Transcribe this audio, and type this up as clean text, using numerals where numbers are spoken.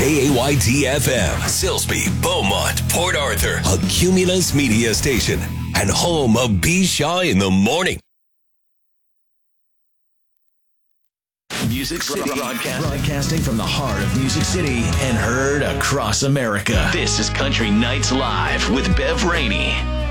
KAYT-FM, Silsbee, Beaumont, Port Arthur, a Cumulus media station, and home of B. Shaw in the Morning. Music City broadcasting from the heart of Music City and heard across America. This is Country Nights Live with Bev Rainey.